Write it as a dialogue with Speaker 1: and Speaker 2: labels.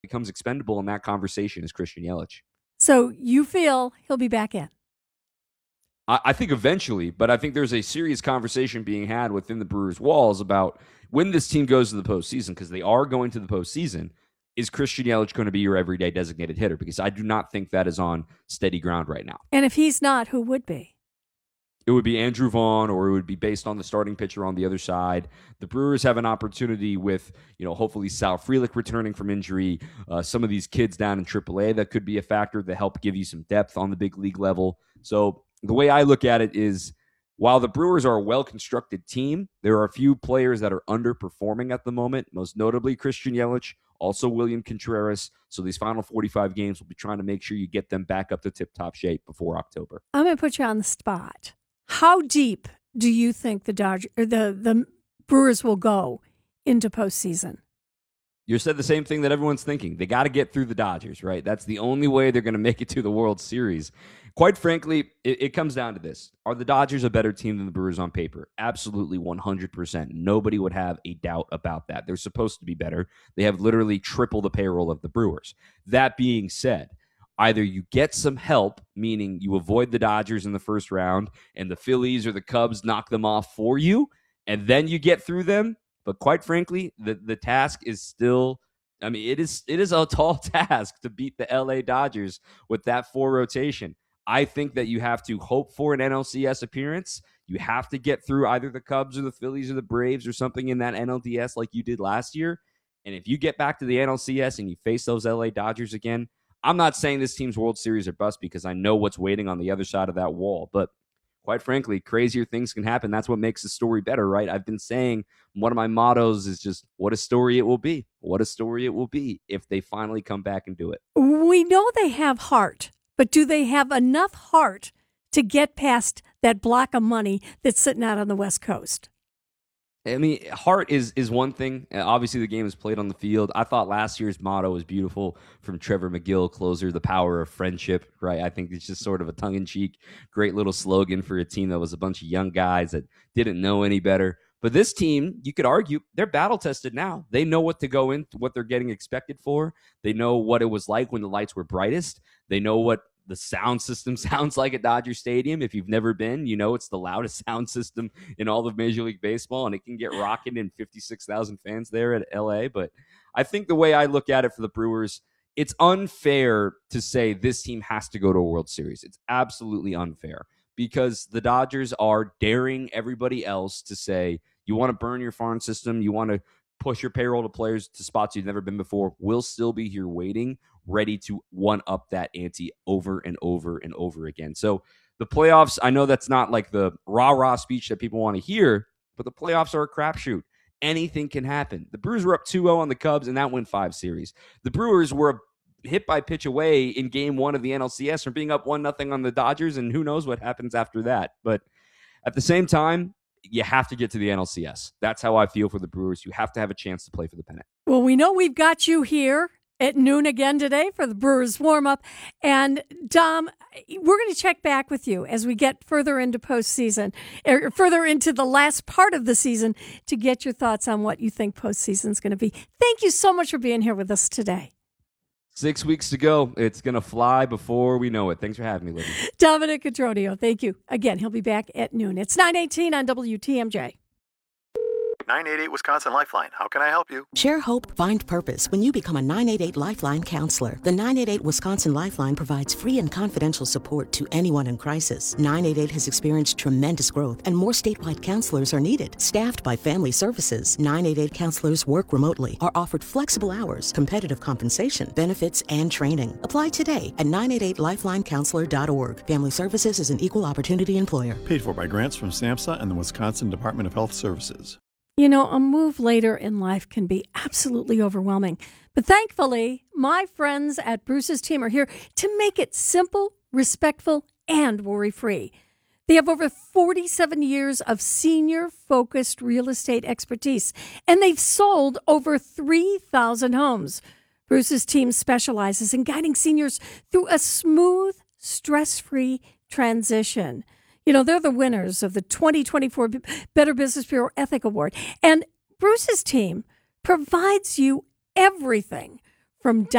Speaker 1: becomes expendable in that conversation is Christian Yelich.
Speaker 2: So you feel he'll be back in?
Speaker 1: I think eventually, but I think there's a serious conversation being had within the Brewers' walls about when this team goes to the postseason, because they are going to the postseason. Is Christian Yelich going to be your everyday designated hitter? Because I do not think that is on steady ground right now.
Speaker 2: And if he's not, who would be?
Speaker 1: It would be Andrew Vaughn, or it would be based on the starting pitcher on the other side. The Brewers have an opportunity with, hopefully Sal Frelick returning from injury, some of these kids down in AAA that could be a factor to help give you some depth on the big league level. So the way I look at it is, while the Brewers are a well-constructed team, there are a few players that are underperforming at the moment, most notably Christian Yelich, also William Contreras. So these final 45 games, we'll be trying to make sure you get them back up to tip-top shape before October.
Speaker 2: I'm going to put you on the spot. How deep do you think the Brewers will go into postseason?
Speaker 1: You said the same thing that everyone's thinking. They got to get through the Dodgers, right? That's the only way they're going to make it to the World Series. Quite frankly, it comes down to this. Are the Dodgers a better team than the Brewers on paper? Absolutely 100%. Nobody would have a doubt about that. They're supposed to be better. They have literally triple the payroll of the Brewers. That being said, either you get some help, meaning you avoid the Dodgers in the first round and the Phillies or the Cubs knock them off for you, and then you get through them. But quite frankly, the task is still, it is a tall task to beat the LA Dodgers with that 4 rotation. I think that you have to hope for an NLCS appearance. You have to get through either the Cubs or the Phillies or the Braves or something in that NLDS like you did last year. And if you get back to the NLCS and you face those LA Dodgers again, I'm not saying this team's World Series are bust, because I know what's waiting on the other side of that wall. But quite frankly, crazier things can happen. That's what makes the story better, right? I've been saying one of my mottos is just, what a story it will be. What a story it will be if they finally come back and do it.
Speaker 2: We know they have heart, but do they have enough heart to get past that block of money that's sitting out on the West Coast?
Speaker 1: Heart is one thing. Obviously, the game is played on the field. I thought last year's motto was beautiful from Trevor McGill, closer, the power of friendship, right? I think it's just sort of a tongue-in-cheek, great little slogan for a team that was a bunch of young guys that didn't know any better. But this team, you could argue, they're battle-tested now. They know what to go into, what they're getting expected for. They know what it was like when the lights were brightest. They know what the sound system sounds like at Dodger Stadium. If you've never been, it's the loudest sound system in all of Major League Baseball, and it can get rocking in 56,000 fans there at LA. But I think the way I look at it for the Brewers, it's unfair to say this team has to go to a World Series. It's absolutely unfair, because the Dodgers are daring everybody else to say, you want to burn your farm system, you want to push your payroll to players to spots you've never been before, we'll still be here waiting, ready to one-up that ante over and over and over again. So the playoffs, I know that's not like the rah-rah speech that people want to hear, but the playoffs are a crapshoot. Anything can happen. The Brewers were up 2-0 on the Cubs, and that went 5 series. The Brewers were a hit-by-pitch away in Game 1 of the NLCS from being up 1-0 on the Dodgers, and who knows what happens after that. But at the same time, you have to get to the NLCS. That's how I feel for the Brewers. You have to have a chance to play for the pennant.
Speaker 2: Well, we know we've got you here at noon again today for the Brewers warm-up. And, Dom, we're going to check back with you as we get further into postseason, or further into the last part of the season, to get your thoughts on what you think postseason's going to be. Thank you so much for being here with us today.
Speaker 1: 6 weeks to go. It's going to fly before we know it. Thanks for having me, Libby.
Speaker 2: Dominic Cotroneo, thank you. Again, he'll be back at noon. It's 9:18 on WTMJ.
Speaker 3: 988 Wisconsin Lifeline. How can I help you?
Speaker 4: Share hope, find purpose when you become a 988 Lifeline counselor. The 988 Wisconsin Lifeline provides free and confidential support to anyone in crisis. 988 has experienced tremendous growth, and more statewide counselors are needed. Staffed by Family Services, 988 counselors work remotely, are offered flexible hours, competitive compensation, benefits, and training. Apply today at 988lifelinecounselor.org. Family Services is an equal opportunity employer.
Speaker 5: Paid for by grants from SAMHSA and the Wisconsin Department of Health Services.
Speaker 2: A move later in life can be absolutely overwhelming. But thankfully, my friends at Bruce's team are here to make it simple, respectful, and worry-free. They have over 47 years of senior-focused real estate expertise, and they've sold over 3,000 homes. Bruce's team specializes in guiding seniors through a smooth, stress-free transition. They're the winners of the 2024 Better Business Bureau Ethic Award. And Bruce's team provides you everything from